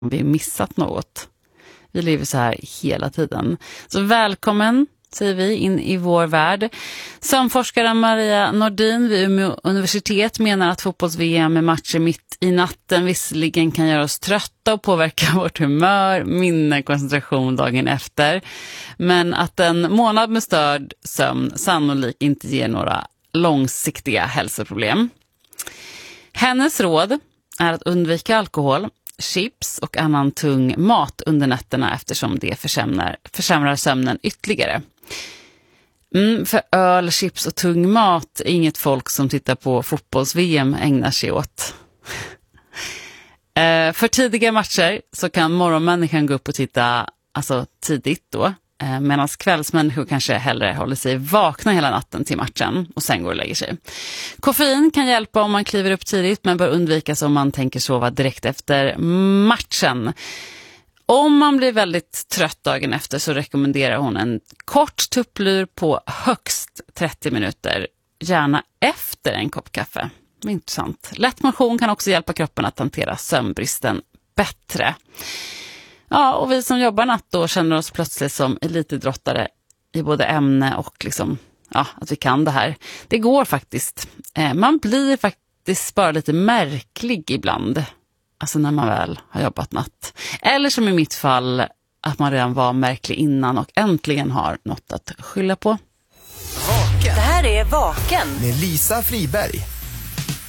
vi missat något. Vi lever så här hela tiden. Så välkommen, säger vi, in i vår värld. Sömnforskaren Maria Nordin vid Umeå universitet menar att fotbolls-VM med matcher mitt i natten visserligen kan göra oss trötta och påverka vårt humör, minne, koncentration dagen efter. Men att en månad med störd sömn sannolikt inte ger några långsiktiga hälsoproblem. Hennes råd är att undvika alkohol, chips och annan tung mat under nätterna eftersom det försämrar sömnen ytterligare. För öl, chips och tung mat är inget folk som tittar på fotbolls-VM ägnar sig åt. För tidiga matcher så kan morgonmänniskan gå upp och titta tidigt då. Medan kvällsmänniskor kanske hellre håller sig vakna hela natten till matchen och sen går och lägger sig. Koffein kan hjälpa om man kliver upp tidigt men bör undvikas om man tänker sova direkt efter matchen. Om man blir väldigt trött dagen efter så rekommenderar hon en kort tupplur på högst 30 minuter, gärna efter en kopp kaffe. Intressant. Lätt motion kan också hjälpa kroppen att hantera sömnbristen bättre. Ja, och vi som jobbar natt då känner oss plötsligt som elitidrottare i både ämne och att vi kan det här. Det går faktiskt. Man blir faktiskt bara lite märklig ibland. Alltså när man väl har jobbat natt. Eller som i mitt fall, att man redan var märklig innan och äntligen har något att skylla på. Vaken. Det här är Vaken Med Lisa Friberg.